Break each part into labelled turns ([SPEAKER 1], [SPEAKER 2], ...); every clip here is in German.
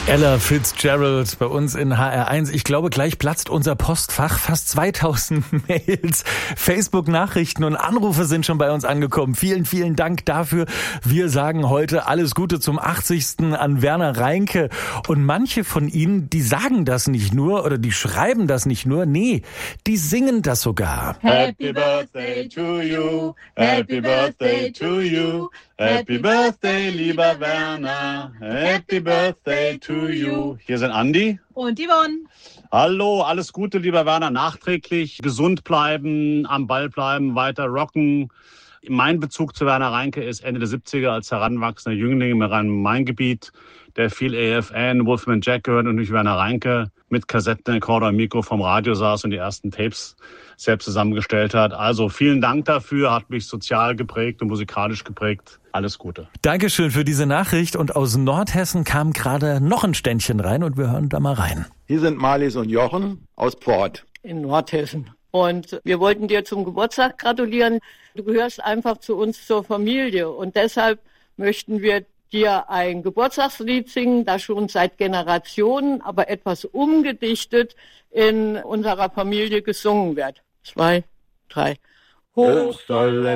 [SPEAKER 1] Ella Fitzgerald bei uns in HR1. Ich glaube, gleich platzt unser Postfach. Fast 2000 Mails, Facebook-Nachrichten und Anrufe sind schon bei uns angekommen. Vielen, vielen Dank dafür. Wir sagen heute alles Gute zum 80. an Werner Reinke. Und manche von Ihnen, die sagen das nicht nur oder die schreiben das nicht nur. Nee, die singen das sogar.
[SPEAKER 2] Happy Birthday to you, Happy Birthday to you, Happy Birthday, lieber Werner, Happy Birthday to you. Hier sind Andi
[SPEAKER 3] und Yvonne.
[SPEAKER 2] Hallo, alles Gute, lieber Werner, nachträglich gesund bleiben, am Ball bleiben, weiter rocken. Mein Bezug zu Werner Reinke ist Ende der 70er als heranwachsender Jüngling im Rhein-Main-Gebiet, der viel AFN, Wolfman Jack gehört und nicht Werner Reinke mit Kassettenrekorder und Mikro vom Radio saß und die ersten Tapes selbst zusammengestellt hat. Also vielen Dank dafür, hat mich sozial geprägt und musikalisch geprägt. Alles Gute.
[SPEAKER 1] Dankeschön für diese Nachricht. Und aus Nordhessen kam gerade noch ein Ständchen rein und wir hören da mal rein.
[SPEAKER 4] Hier sind Marlies und Jochen aus Port.
[SPEAKER 5] In Nordhessen. Und wir wollten dir zum Geburtstag gratulieren. Du gehörst einfach zu uns zur Familie und deshalb möchten wir dir ein Geburtstagslied singen, das schon seit Generationen, aber etwas umgedichtet in unserer Familie gesungen wird. 2, 3.
[SPEAKER 4] Hoch soll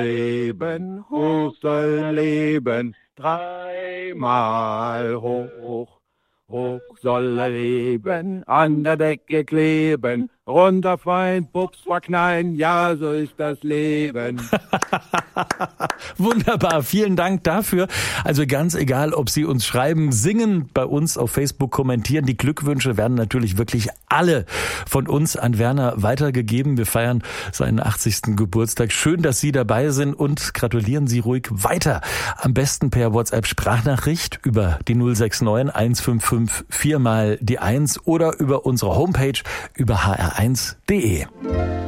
[SPEAKER 4] leben, dreimal hoch. Hoch soll er leben, an der Decke kleben, runter fein, Pups verknallen, ja, so ist das Leben.
[SPEAKER 1] Wunderbar, vielen Dank dafür. Also ganz egal, ob Sie uns schreiben, singen, bei uns auf Facebook kommentieren, die Glückwünsche werden natürlich wirklich alle von uns an Werner weitergegeben. Wir feiern seinen 80. Geburtstag. Schön, dass Sie dabei sind und gratulieren Sie ruhig weiter. Am besten per WhatsApp-Sprachnachricht über die 069 155 4 mal die 1 oder über unsere Homepage über hr1.de.